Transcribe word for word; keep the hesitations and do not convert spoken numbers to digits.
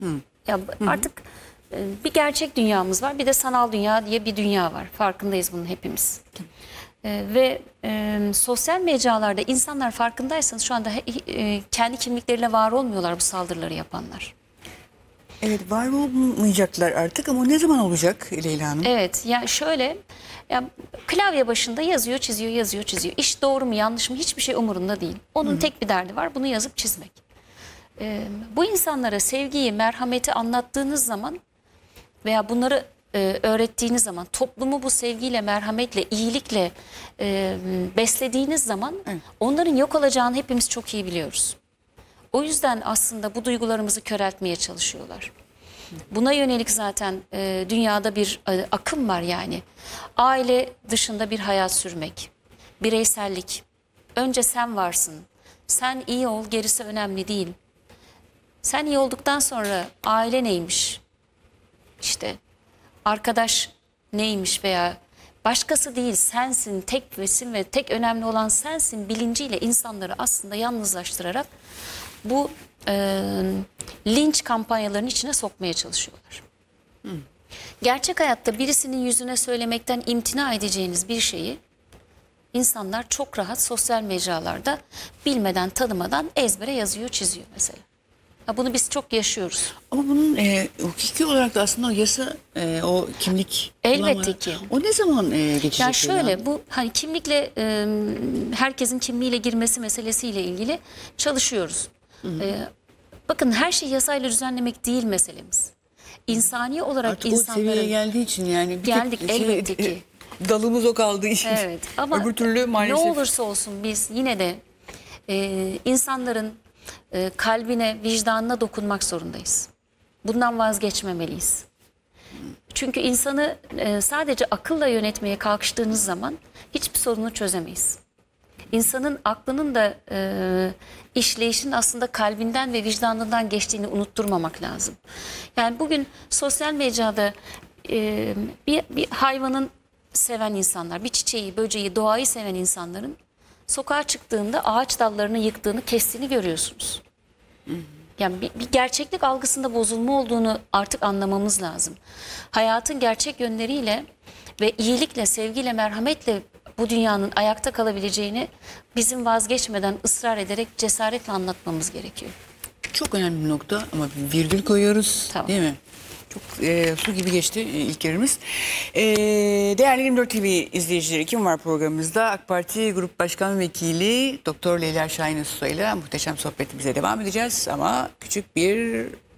Hı. Ya artık e, bir gerçek dünyamız var, bir de sanal dünya diye bir dünya var. Farkındayız bunun hepimiz. E, ve e, sosyal mecralarda insanlar farkındaysanız şu anda he- e, kendi kimlikleriyle var olmuyorlar bu saldırıları yapanlar. Evet, var olmayacaklar artık ama ne zaman olacak Leyla Hanım? Evet, yani şöyle, ya klavye başında yazıyor, çiziyor, yazıyor, çiziyor. İş doğru mu, yanlış mı hiçbir şey umurunda değil. Onun tek bir derdi var, bunu yazıp çizmek. Ee, bu insanlara sevgiyi, merhameti anlattığınız zaman veya bunları e, öğrettiğiniz zaman, toplumu bu sevgiyle, merhametle, iyilikle e, beslediğiniz zaman Evet. onların yok olacağını hepimiz çok iyi biliyoruz. O yüzden aslında bu duygularımızı köreltmeye çalışıyorlar. Buna yönelik zaten e, dünyada bir e, akım var yani. Aile dışında bir hayat sürmek, bireysellik. Önce sen varsın. Sen iyi ol, gerisi önemli değil. Sen iyi olduktan sonra aile neymiş? İşte arkadaş neymiş veya başkası değil, sensin, tek vesin ve tek önemli olan sensin bilinciyle insanları aslında yalnızlaştırarak bu e, linç kampanyalarının içine sokmaya çalışıyorlar. Hı. Gerçek hayatta birisinin yüzüne söylemekten imtina edeceğiniz bir şeyi insanlar çok rahat sosyal mecralarda bilmeden tanımadan ezbere yazıyor, çiziyor mesela. Ha, bunu biz çok yaşıyoruz. Ama bunun e, hukuki olarak da aslında o yasa, e, o kimlik Elbette kullanma- ki. O ne zaman e, geçecek? Ya Leyla şöyle, Hanım? bu hani kimlikle e, herkesin kimliğiyle girmesi meselesiyle ilgili çalışıyoruz. E, bakın her şeyi yasayla düzenlemek değil meselemiz. İnsani olarak Artık o seviyeye insanların geldiği için yani. bir tek geldik şey, elbette ki. e, dalımız o kaldığı için. Evet ama Öbür türlü maalesef. ne olursa olsun biz yine de e, insanların e, kalbine, vicdanına dokunmak zorundayız. Bundan vazgeçmemeliyiz. Çünkü insanı e, sadece akılla yönetmeye kalkıştığınız zaman hiçbir sorunu çözemeyiz. İnsanın aklının da e, işleyişinin aslında kalbinden ve vicdanından geçtiğini unutturmamak lazım. Yani bugün sosyal mecrada e, bir, bir hayvanın seven insanlar, bir çiçeği, böceği, doğayı seven insanların sokağa çıktığında ağaç dallarını yıktığını, kestiğini görüyorsunuz. Yani bir, bir gerçeklik algısında bozulma olduğunu artık anlamamız lazım. Hayatın gerçek yönleriyle ve iyilikle, sevgiyle, merhametle bu dünyanın ayakta kalabileceğini bizim vazgeçmeden, ısrar ederek, cesaretle anlatmamız gerekiyor. Çok önemli bir nokta ama bir virgül koyuyoruz, Tamam. değil mi? Çok e, su gibi geçti e, ilk yerimiz. E, değerli yirmi dört T V izleyicileri, kim var programımızda? AK Parti Grup Başkan Vekili Doktor Leyla Şahin Usta ile muhteşem sohbetimize devam edeceğiz ama küçük bir